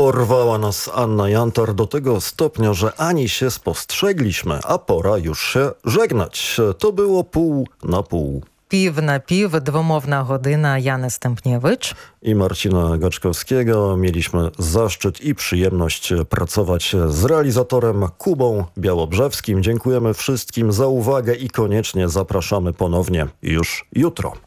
Porwała nas Anna Jantar do tego stopnia, że ani się spostrzegliśmy, a pora już się żegnać. To było pół na pół. Пів на пів, двомовна година. Яна Стемпнєвич I Marcina Gaczkowskiego. Mieliśmy zaszczyt i przyjemność pracować z realizatorem Kubą Białobrzewskim. Dziękujemy wszystkim za uwagę i koniecznie zapraszamy ponownie już jutro.